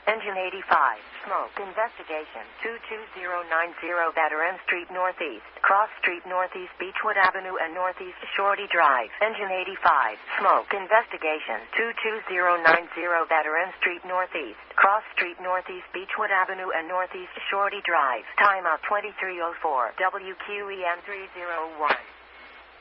Engine 85. Smoke. Investigation. 22090 Veteran Street Northeast. Cross Street Northeast Beechwood Avenue and Northeast Shorty Drive. Engine 85. Smoke. Investigation. 22090 Veteran Street Northeast. Cross Street Northeast Beechwood Avenue and Northeast Shorty Drive. Timeout 2304. WQEN 301.